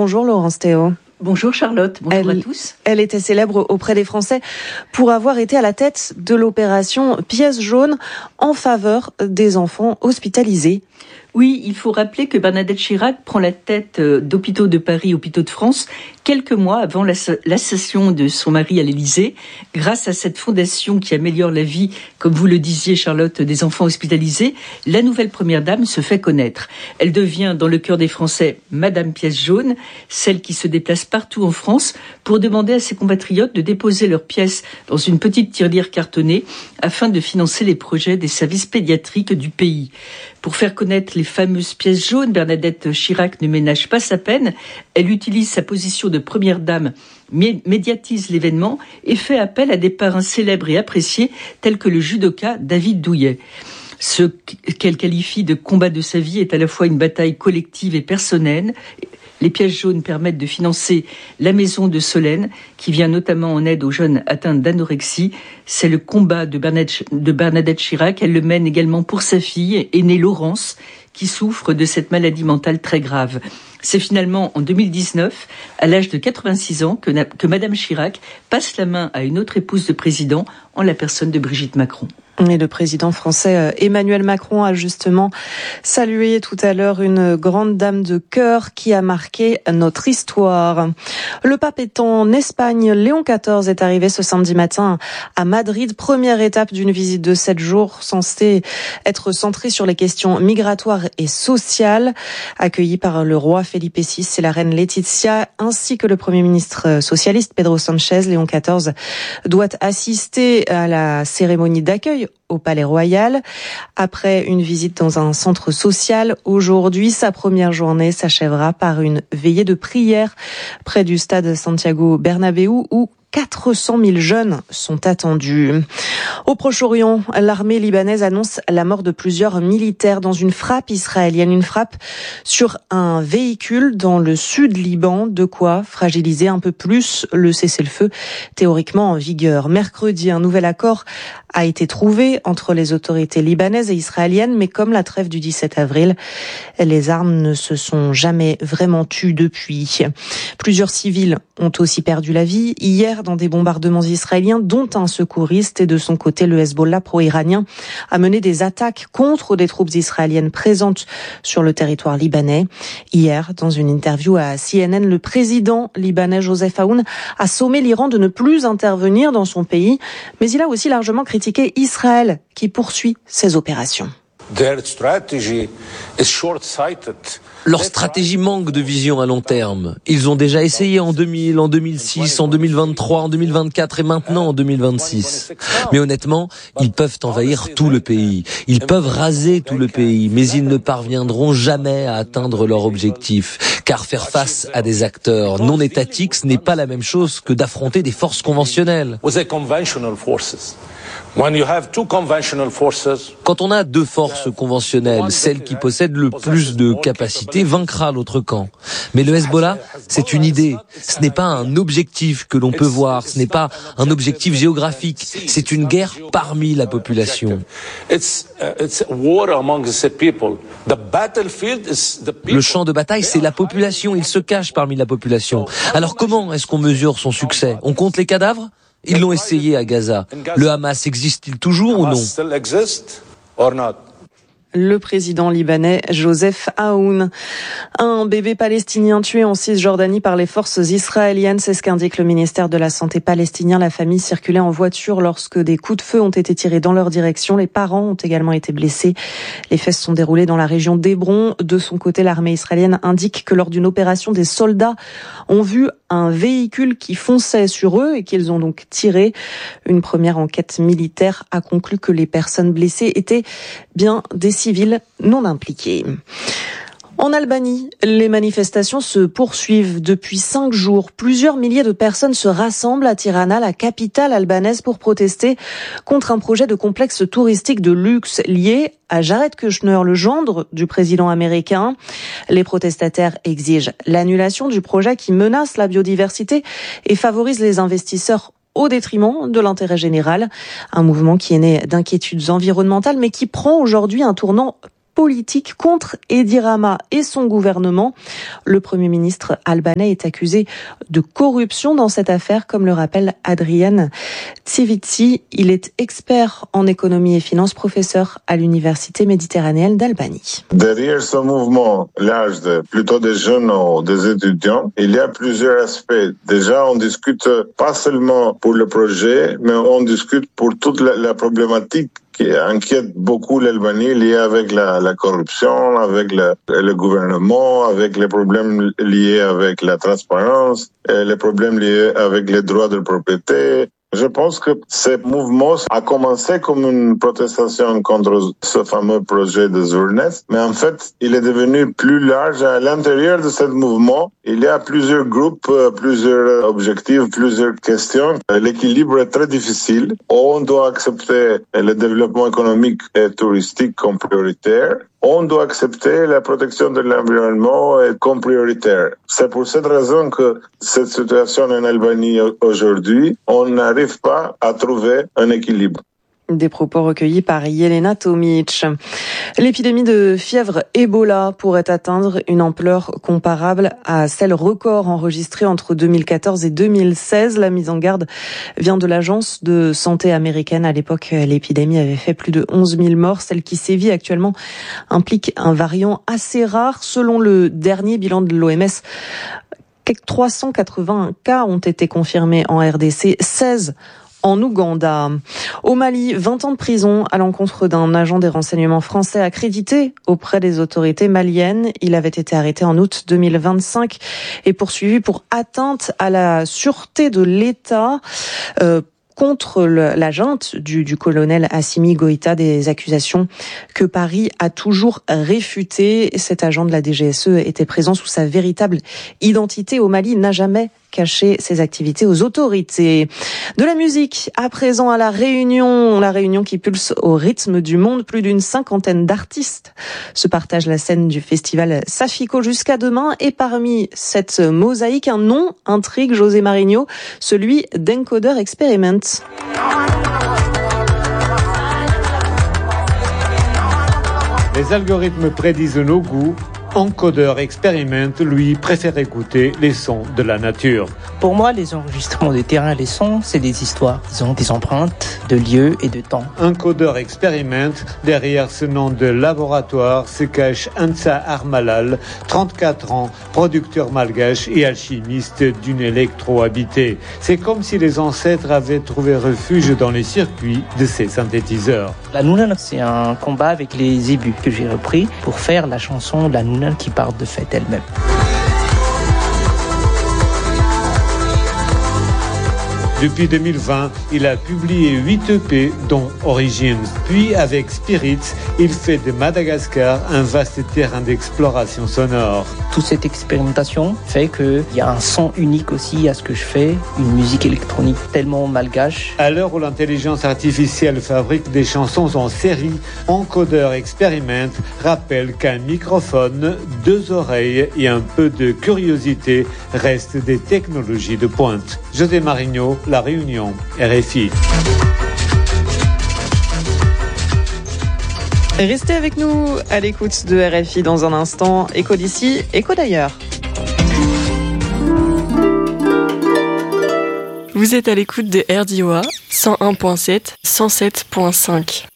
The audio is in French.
Bonjour Laurence Théo. Bonjour Charlotte, bonjour à tous. Elle était célèbre auprès des Français pour avoir été à la tête de l'opération Pièce jaune en faveur des enfants hospitalisés. Oui, il faut rappeler que Bernadette Chirac prend la tête d'Hôpitaux de Paris, Hôpitaux de France, quelques mois avant l'assassinat de son mari à l'Élysée. Grâce à cette fondation qui améliore la vie, comme vous le disiez Charlotte, des enfants hospitalisés, la nouvelle première dame se fait connaître. Elle devient dans le cœur des Français Madame Pièce jaune, celle qui se déplace partout en France pour demander à ses compatriotes de déposer leurs pièces dans une petite tirelire cartonnée afin de financer les projets des services pédiatriques du pays. Pour faire connaître les fameuses pièces jaunes, Bernadette Chirac ne ménage pas sa peine. Elle utilise sa position de première dame, médiatise l'événement et fait appel à des parrains célèbres et appréciés tels que le judoka David Douillet. Ce qu'elle qualifie de combat de sa vie est à la fois une bataille collective et personnelle. Les pièces jaunes permettent de financer la maison de Solène, qui vient notamment en aide aux jeunes atteints d'anorexie. C'est le combat de Bernadette Chirac. Elle le mène également pour sa fille, aînée Laurence, qui souffre de cette maladie mentale très grave. C'est finalement en 2019, à l'âge de 86 ans, que Madame Chirac passe la main à une autre épouse de président, en la personne de Brigitte Macron. Et le président français Emmanuel Macron a justement salué tout à l'heure une grande dame de cœur qui a marqué notre histoire. Le pape est en Espagne. Léon XIV est arrivé ce samedi matin à Madrid. Première étape d'une visite de 7 jours censée être centrée sur les questions migratoires et sociales. Accueilli par le roi Felipe VI et la reine Laetitia ainsi que le premier ministre socialiste Pedro Sánchez, Léon XIV doit assister à la cérémonie d'accueil au Palais Royal. Après une visite dans un centre social, aujourd'hui, sa première journée s'achèvera par une veillée de prière près du stade Santiago Bernabéu où 400 000 jeunes sont attendus. Au Proche-Orient, l'armée libanaise annonce la mort de plusieurs militaires dans une frappe israélienne, une frappe sur un véhicule dans le sud Liban, de quoi fragiliser un peu plus le cessez-le-feu théoriquement en vigueur. Mercredi, un nouvel accord a été trouvé entre les autorités libanaises et israéliennes, mais comme la trêve du 17 avril, les armes ne se sont jamais vraiment tues depuis. Plusieurs civils ont aussi perdu la vie hier dans des bombardements israéliens, dont un secouriste, et de son côté, le Hezbollah pro-iranien a mené des attaques contre des troupes israéliennes présentes sur le territoire libanais. Hier, dans une interview à CNN, le président libanais Joseph Aoun a sommé l'Iran de ne plus intervenir dans son pays, mais il a aussi largement critiqué Israël qui poursuit ses opérations. Leur stratégie manque de vision à long terme. Ils ont déjà essayé en 2000, en 2006, en 2023, en 2024 et maintenant en 2026. Mais honnêtement, ils peuvent envahir tout le pays. Ils peuvent raser tout le pays, mais ils ne parviendront jamais à atteindre leur objectif. Car faire face à des acteurs non étatiques, ce n'est pas la même chose que d'affronter des forces conventionnelles. Quand on a deux forces conventionnelles, celle qui possède le plus de capacités vaincra l'autre camp. Mais le Hezbollah, c'est une idée. Ce n'est pas un objectif que l'on peut voir. Ce n'est pas un objectif géographique. C'est une guerre parmi la population. Le champ de bataille, c'est la population. Il se cache parmi la population. Alors comment est-ce qu'on mesure son succès? On compte les cadavres? Ils l'ont essayé à Gaza. Le Hamas existe-t-il toujours ou non? Le président libanais Joseph Aoun. Un bébé palestinien tué en Cisjordanie par les forces israéliennes, c'est ce qu'indique le ministère de la Santé palestinien. La famille circulait en voiture lorsque des coups de feu ont été tirés dans leur direction. Les parents ont également été blessés. Les faits se sont déroulés dans la région d'Hébron. De son côté, l'armée israélienne indique que lors d'une opération, des soldats ont vu un véhicule qui fonçait sur eux et qu'ils ont donc tiré. Une première enquête militaire a conclu que les personnes blessées étaient bien des civils non impliqués. En Albanie, les manifestations se poursuivent depuis 5 jours. Plusieurs milliers de personnes se rassemblent à Tirana, la capitale albanaise, pour protester contre un projet de complexe touristique de luxe lié à Jared Kushner, le gendre du président américain. Les protestataires exigent l'annulation du projet qui menace la biodiversité et favorise les investisseurs au détriment de l'intérêt général. Un mouvement qui est né d'inquiétudes environnementales mais qui prend aujourd'hui un tournant politique contre Edi Rama et son gouvernement. Le Premier ministre albanais est accusé de corruption dans cette affaire, comme le rappelle Adrian Tsivici. Il est expert en économie et finances, professeur à l'Université méditerranéenne d'Albanie. Derrière ce mouvement large, plutôt des jeunes ou des étudiants, il y a plusieurs aspects. Déjà, on discute pas seulement pour le projet, mais on discute pour toute la problématique qui inquiète beaucoup l'Albanie, liée avec la corruption, avec le gouvernement, avec les problèmes liés avec la transparence, les problèmes liés avec les droits de propriété. Je pense que ce mouvement a commencé comme une protestation contre ce fameux projet de Zurnest, mais en fait, il est devenu plus large. À l'intérieur de ce mouvement, il y a plusieurs groupes, plusieurs objectifs, plusieurs questions. L'équilibre est très difficile. On doit accepter le développement économique et touristique comme prioritaire. On doit accepter la protection de l'environnement comme prioritaire. C'est pour cette raison que cette situation en Albanie aujourd'hui, on n'arrive pas à trouver un équilibre. Des propos recueillis par Jelena Tomic. L'épidémie de fièvre Ebola pourrait atteindre une ampleur comparable à celle record enregistrée entre 2014 et 2016. La mise en garde vient de l'Agence de santé américaine. À l'époque, l'épidémie avait fait plus de 11 000 morts. Celle qui sévit actuellement implique un variant assez rare. Selon le dernier bilan de l'OMS, 380 cas ont été confirmés en RDC, 16 en Ouganda. Au Mali, 20 ans de prison à l'encontre d'un agent des renseignements français accrédité auprès des autorités maliennes. Il avait été arrêté en août 2025 et poursuivi pour atteinte à la sûreté de l'État. Contre la junte du colonel Assimi Goïta, des accusations que Paris a toujours réfutées. Cet agent de la DGSE était présent sous sa véritable identité au Mali, n'a jamais caché ses activités aux autorités. De la musique, à présent à La Réunion qui pulse au rythme du monde. Plus d'une 50aine d'artistes se partagent la scène du festival Safiko jusqu'à demain. Et parmi cette mosaïque, un nom intrigue José Marigno, celui d'Encoder Experiment. Les algorithmes prédisent nos goûts. Encoder Experiment, lui, préfère écouter les sons de la nature. Pour moi, les enregistrements de terrain, les sons, c'est des histoires. Ils ont des empreintes de lieux et de temps. Encoder Experiment, derrière ce nom de laboratoire se cache Ansa Armalal, 34 ans, producteur malgache et alchimiste d'une électro habitée. C'est comme si les ancêtres avaient trouvé refuge dans les circuits de ces synthétiseurs. La Noonan, c'est un combat avec les zébus que j'ai repris pour faire la chanson La Noonan qui part de fait elle-même. Depuis 2020, il a publié 8 EP, dont Origins. Puis, avec Spirits, il fait de Madagascar un vaste terrain d'exploration sonore. Toute cette expérimentation fait qu'il y a un son unique aussi à ce que je fais, une musique électronique tellement malgache. À l'heure où l'intelligence artificielle fabrique des chansons en série, Encoder Experiment rappelle qu'un microphone, 2 oreilles et un peu de curiosité restent des technologies de pointe. José Marigno, La Réunion, RFI. Restez avec nous à l'écoute de RFI dans un instant. Écho d'ici, écho d'ailleurs. Vous êtes à l'écoute de RDOA 101.7, 107.5.